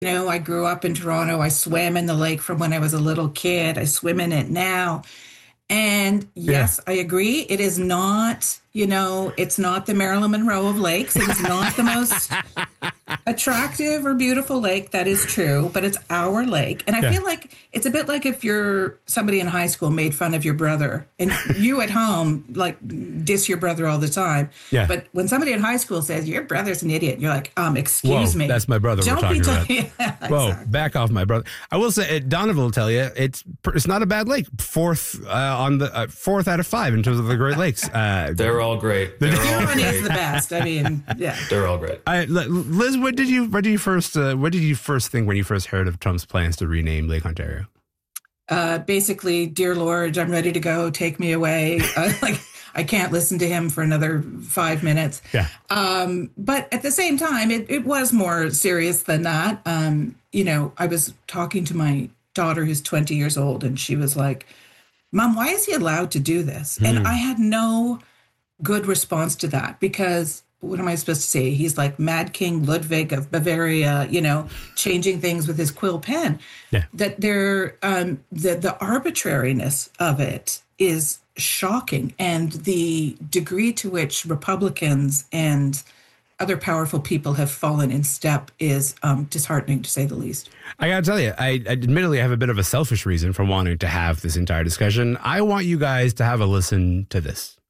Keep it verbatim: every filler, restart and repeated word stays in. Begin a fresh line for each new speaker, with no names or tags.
know, I grew up in Toronto. I swam in the lake from when I was a little kid. I swim in it now. And
Yeah.
yes, I agree. It is not, you know, it's not the Marilyn Monroe of lakes. It is not the most attractive or beautiful lake. That is true, but it's our lake. And I
Yeah.
feel like it's a bit like if you're somebody in high school made fun of your brother and you at home, like, diss your brother all the time.
Yeah.
But when somebody in high school says, your brother's an idiot, you're like, um, excuse
Whoa,
me.
that's my brother we're talking about.
Yeah,
Whoa,
exactly.
back off, my brother. I will say, uh, Donovan will tell you, it's it's not a bad lake. Fourth uh, on the uh, fourth out of five in terms of the Great Lakes. Uh,
They're all great. They're all
Huron is
great.
the best. I mean, yeah.
They're all great.
I, Liz, what did you what did you first uh, what did you first think when you first heard of Trump's plans to rename Lake Ontario?
Uh, basically, dear Lord, I'm ready to go. Take me away. Uh, like, I can't listen to him for another five minutes.
Yeah.
Um, but at the same time, it, it was more serious than that. Um, you know, I was talking to my daughter who's twenty years old, and she was like, Mom, why is he allowed to do this?
Hmm.
And I had no good response to that because what am I supposed to say? He's like Mad King Ludwig of Bavaria, you know, changing things with his quill pen.
Yeah.
That they're um, the the arbitrariness of it is shocking, and the degree to which Republicans and other powerful people have fallen in step is um, disheartening, to say the least.
I got to tell you, I, I admittedly have a bit of a selfish reason for wanting to have this entire discussion. I want you guys to have a listen to this.